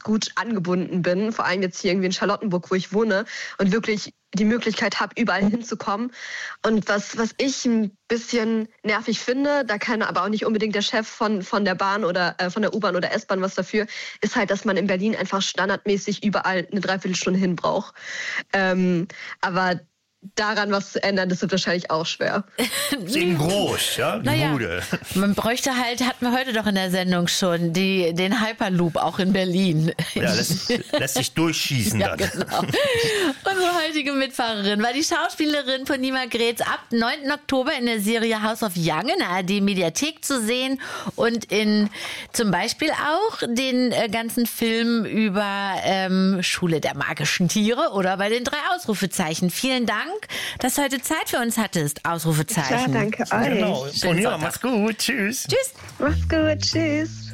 gut angebunden bin, vor allem jetzt hier irgendwie in Charlottenburg, wo ich wohne und wirklich die Möglichkeit habe, überall hinzukommen. Und was ich ein bisschen nervig finde, da kann aber auch nicht unbedingt der Chef von der Bahn oder von der U-Bahn oder S-Bahn was dafür, ist halt, dass man in Berlin einfach standardmäßig überall eine Dreiviertelstunde hin braucht. Aber daran was zu ändern, das wird wahrscheinlich auch schwer. In groß, ja, die Bude. Man bräuchte halt, hatten wir heute doch in der Sendung schon, den Hyperloop auch in Berlin. Ja, lässt sich durchschießen ja, dann. Genau. Unsere heutige Mitfahrerin war die Schauspielerin von Nima Gretz, ab 9. Oktober in der Serie House of Young in der ARD-Mediathek zu sehen und in zum Beispiel auch den ganzen Film über Schule der magischen Tiere oder bei den 3 Ausrufezeichen. Vielen Dank, dass du heute Zeit für uns hattest. Ausrufezeichen. Klar, danke euch. Genau. Und ja, mach's gut. Tschüss. Tschüss. Mach's gut. Tschüss.